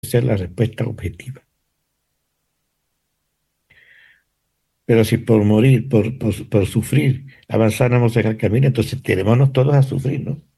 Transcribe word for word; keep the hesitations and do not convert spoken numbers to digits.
ser la respuesta objetiva. Pero si por morir, por, por, por sufrir, avanzáramos en el camino, entonces tirémonos todos a sufrir, ¿no?